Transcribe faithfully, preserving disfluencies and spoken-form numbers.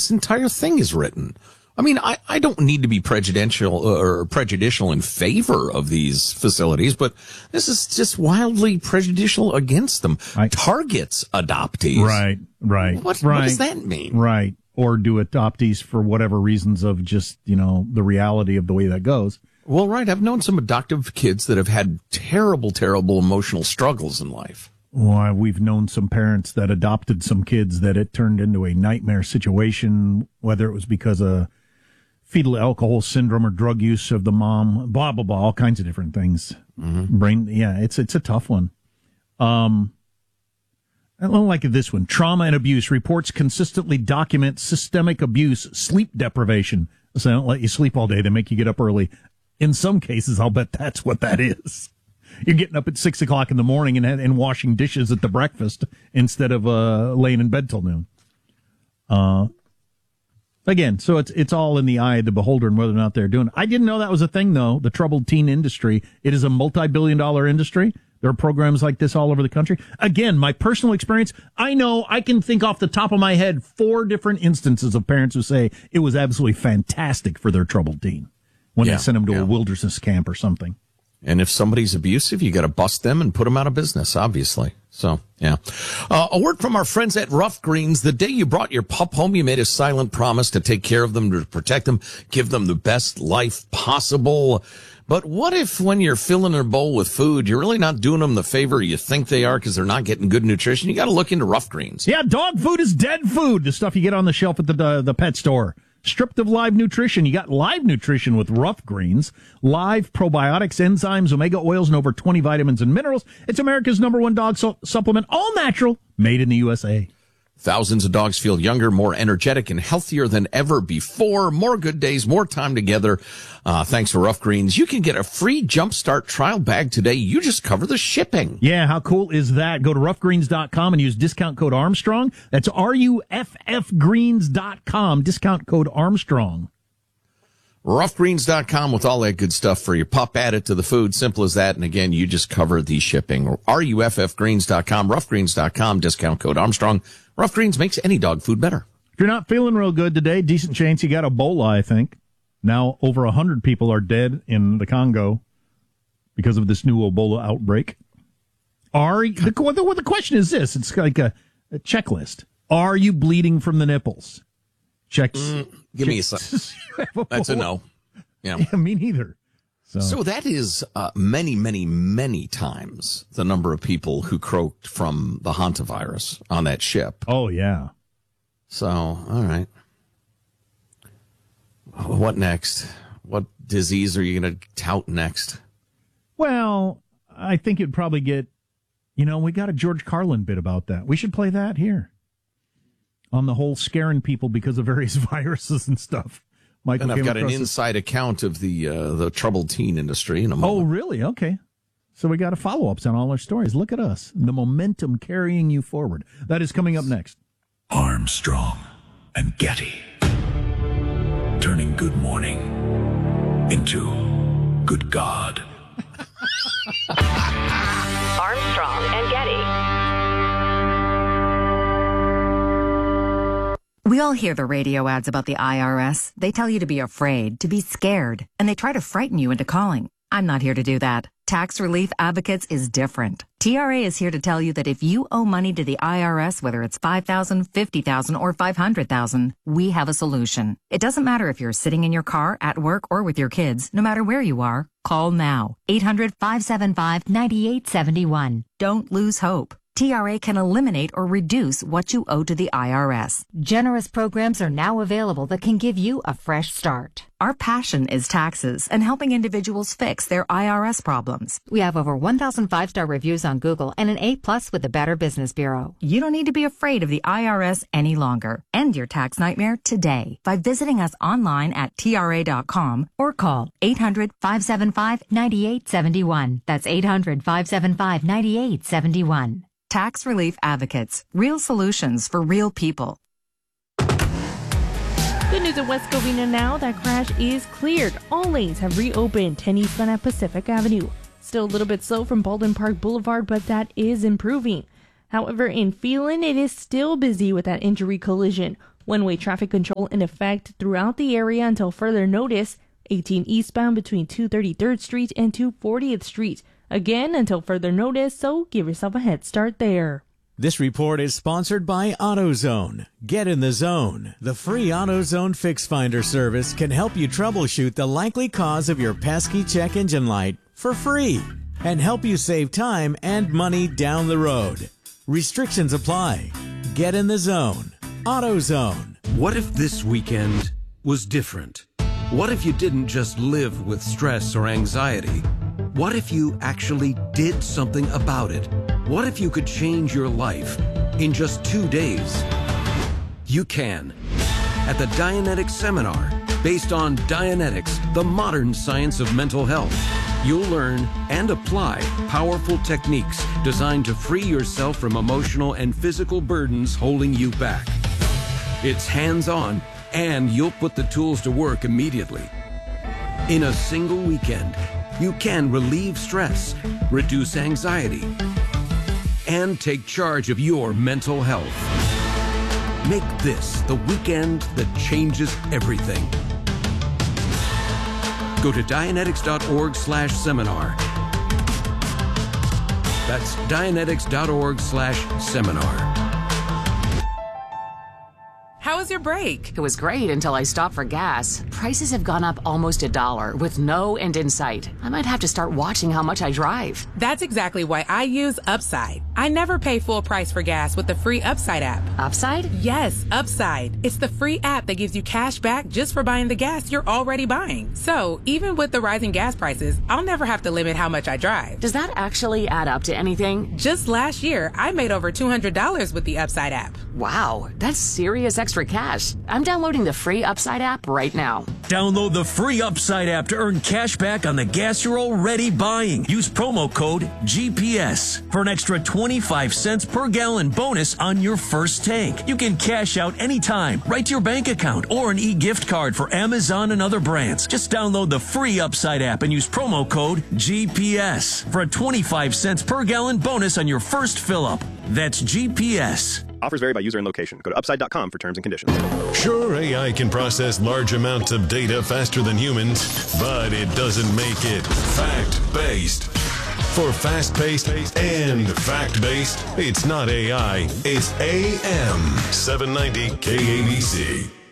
this entire thing is written. I mean, I, I don't need to be prejudicial or prejudicial in favor of these facilities, but this is just wildly prejudicial against them. I, Targets adoptees. Right, right. What, right, what does that mean? Right. Or do adoptees for whatever reasons of just, you know, the reality of the way that goes. Well, right. I've known some adoptive kids that have had terrible, terrible emotional struggles in life. Well, we've known some parents that adopted some kids that it turned into a nightmare situation, whether it was because of fetal alcohol syndrome or drug use of the mom, blah, blah, blah, all kinds of different things. Mm-hmm. Brain, yeah, it's it's a tough one. Um, I don't like this one. Trauma and abuse. Reports consistently document systemic abuse, sleep deprivation. So they don't let you sleep all day. They make you get up early. In some cases, I'll bet that's what that is. You're getting up at six o'clock in the morning and and washing dishes at the breakfast instead of uh, laying in bed till noon. Uh, again, so it's it's all in the eye of the beholder and whether or not they're doing it. I didn't know that was a thing, though, the troubled teen industry. It is a multi-billion dollar industry. There are programs like this all over the country. Again, my personal experience, I know I can think off the top of my head four different instances of parents who say it was absolutely fantastic for their troubled teen when yeah, they sent them to yeah. a wilderness camp or something. And if somebody's abusive, you got to bust them and put them out of business, obviously. So, yeah. Uh, a word from our friends at Rough Greens. The day you brought your pup home, you made a silent promise to take care of them, to protect them, give them the best life possible. But what if when you're filling their bowl with food, you're really not doing them the favor you think they are because they're not getting good nutrition? You got to look into Rough Greens. Yeah, dog food is dead food. The stuff you get on the shelf at the uh, the pet store. Stripped of live nutrition. You got live nutrition with Rough Greens. Live probiotics, enzymes, omega oils, and over twenty vitamins and minerals. It's America's number one dog su- supplement, all natural, made in the U S A. Thousands of dogs feel younger, more energetic, and healthier than ever before. More good days, more time together. Uh, thanks to Rough Greens. You can get a free Jumpstart trial bag today. You just cover the shipping. Yeah, how cool is that? Go to rough greens dot com and use discount code Armstrong. That's R U F F greens dot com, discount code Armstrong. rough greens dot com with all that good stuff for your pup. Add it to the food. Simple as that. And again, you just cover the shipping. R U F F greens dot com, rough greens dot com, discount code Armstrong. Rough Greens makes any dog food better. If you're not feeling real good today, decent chance you got Ebola, I think. Now over one hundred people are dead in the Congo because of this new Ebola outbreak. Are the, the, the question is this. It's like a, a checklist. Are you bleeding from the nipples? Checks. Mm, give check, me a second. That's a no. Yeah. yeah me neither. So, so that is uh, many, many, many times the number of people who croaked from the hantavirus on that ship. Oh, yeah. So, all right. What next? What disease are you going to tout next? Well, I think it'd probably get, you know, we got a George Carlin bit about that. We should play that here on the whole scaring people because of various viruses and stuff. Michael, and I've got an inside account of the uh, the troubled teen industry in a moment. Oh, really? Okay. So we got a follow-ups on all our stories. Look at us. The momentum carrying you forward. That is coming up next. Armstrong and Getty. Turning good morning into good God. Armstrong and Getty. We all hear the radio ads about the I R S. They tell you to be afraid, to be scared, and they try to frighten you into calling. I'm not here to do that. Tax Relief Advocates is different. T R A is here to tell you that if you owe money to the I R S, whether it's five thousand dollars, fifty thousand dollars, or five hundred thousand dollars, we have a solution. It doesn't matter if you're sitting in your car, at work, or with your kids. No matter where you are, call now. eight hundred, five seven five, nine eight seven one. Don't lose hope. T R A can eliminate or reduce what you owe to the I R S. Generous programs are now available that can give you a fresh start. Our passion is taxes and helping individuals fix their I R S problems. We have over one thousand five-star reviews on Google and an A plus with the Better Business Bureau. You don't need to be afraid of the I R S any longer. End your tax nightmare today by visiting us online at T R A dot com or call eight hundred, five seven five, nine eight seven one. That's eight hundred, five seven five, nine eight seven one. Tax Relief Advocates. Real solutions for real people. Good news at West Covina now. That crash is cleared. All lanes have reopened ten eastbound at Pacific Avenue. Still a little bit slow from Baldwin Park Boulevard, but that is improving. However, in Phelan, it is still busy with that injury collision. One-way traffic control in effect throughout the area until further notice. eighteen eastbound between two thirty-third Street and two fortieth Street. Again, until further notice, so give yourself a head start there. This report is sponsored by AutoZone. Get in the zone. The free AutoZone Fix Finder service can help you troubleshoot the likely cause of your pesky check engine light for free and help you save time and money down the road. Restrictions apply. Get in the zone. AutoZone. What if this weekend was different? What if you didn't just live with stress or anxiety? What if you actually did something about it? What if you could change your life in just two days? You can. At the Dianetics Seminar, based on Dianetics, the modern science of mental health, you'll learn and apply powerful techniques designed to free yourself from emotional and physical burdens holding you back. It's hands-on, and you'll put the tools to work immediately. In a single weekend, you can relieve stress, reduce anxiety, and take charge of your mental health. Make this the weekend that changes everything. Go to Dianetics.org slash seminar. That's Dianetics.org slash seminar. How was your break? It was great until I stopped for gas. Prices have gone up almost a dollar with no end in sight. I might have to start watching how much I drive. That's exactly why I use Upside. I never pay full price for gas with the free Upside app. Upside? Yes, Upside. It's the free app that gives you cash back just for buying the gas you're already buying. So even with the rising gas prices, I'll never have to limit how much I drive. Does that actually add up to anything? Just last year, I made over two hundred dollars with the Upside app. Wow, that's serious extra cash. I'm downloading the free Upside app right now. Download the free Upside app to earn cash back on the gas you're already buying. Use promo code G P S for an extra twenty-five cents per gallon bonus on your first tank. You can cash out anytime, right to your bank account, or an e-gift card for Amazon and other brands. Just download the free Upside app and use promo code G P S for a twenty-five cents per gallon bonus on your first fill-up. That's G P S. Offers vary by user and location. Go to upside dot com for terms and conditions. Sure, A I can process large amounts of data faster than humans, but it doesn't make it fact-based. For fast-paced and fact-based, it's not A I, it's A M. seven ninety K A B C.